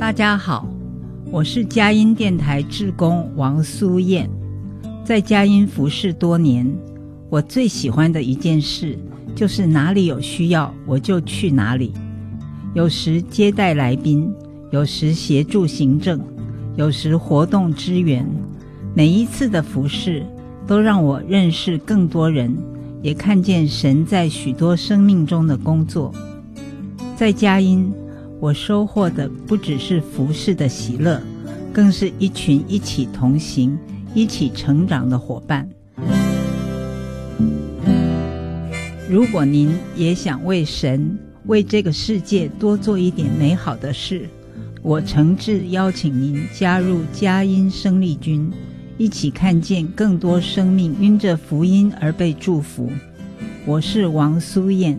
大家好，我是佳音电台志工王苏燕。在佳音服侍多年，我最喜欢的一件事就是哪里有需要我就去哪里，有时接待来宾，有时协助行政，有时活动支援。每一次的服侍都让我认识更多人，也看见神在许多生命中的工作。在佳音，我收获的不只是服侍的喜乐，更是一群一起同行、一起成长的伙伴。如果您也想为神、为这个世界多做一点美好的事，我诚挚邀请您加入佳音生力军，一起看见更多生命因着福音而被祝福。我是王苏燕。